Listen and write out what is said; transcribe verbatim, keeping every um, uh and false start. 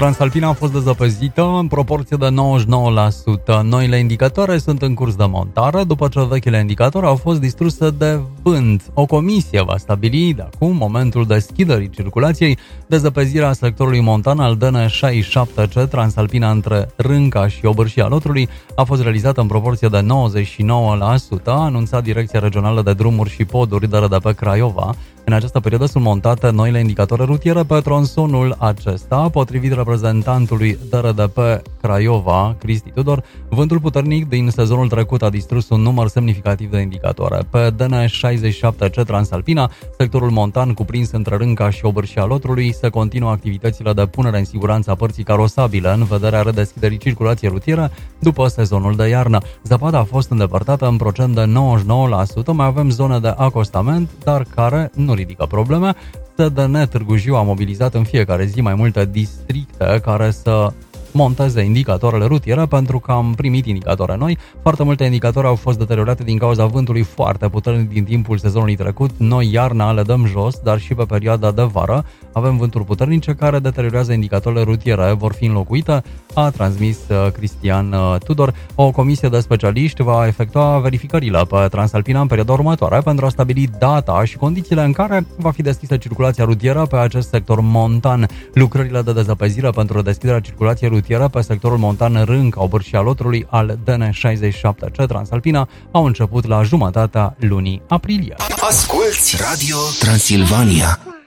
Transalpina a fost dezăpezită în proporție de nouăzeci și nouă la sută. Noile indicatoare sunt în curs de montare, după ce vechile indicatoare au fost distruse de vânt. O comisie va stabili de acum momentul deschiderii circulației. Dezăpezirea sectorului montan al D N șaizeci și șapte C Transalpina între Rânca și Obârșia Lotrului a fost realizată în proporție de nouăzeci și nouă la sută, a anunțat Direcția Regională de Drumuri și Poduri D R D P Craiova. În această perioadă sunt montate noile indicatoare rutiere pe tronsonul acesta. Potrivit reprezentantului D R D P Craiova, Cristi Tudor, vântul puternic din sezonul trecut a distrus un număr semnificativ de indicatoare. Pe D N șaizeci și șapte C Transalpina, sectorul montan cuprins între Rânca și Obârșia Lotrului, se continuă activitățile de punere în siguranță a părții carosabile în vederea redeschiderii circulației rutiere după sezonul de iarnă. Zăpada a fost îndepărtată în procent de nouăzeci și nouă la sută, mai avem zone de acostament, dar care nu ridică probleme. S D N Târgu Jiu a mobilizat în fiecare zi mai multe districte care să monteze indicatoarele rutiere, pentru că am primit indicatoare noi. Foarte multe indicatoare au fost deteriorate din cauza vântului foarte puternic din timpul sezonului trecut. Noi iarna le dăm jos, dar și pe perioada de vară avem vânturi puternice care deteriorează indicatoarele rutiere. Vor fi înlocuite, a transmis Cristian Tudor. O comisie de specialiști va efectua verificările pe Transalpina în perioada următoare pentru a stabili data și condițiile în care va fi deschisă circulația rutieră pe acest sector montan. Lucrările de dezăpezire pentru deschiderea circulației rutieră pe sectorul montan Rânca, Obârșia Lotrului al D N șaizeci și șapte C Transalpina au început la jumătatea lunii aprilie. Asculți Radio Transilvania.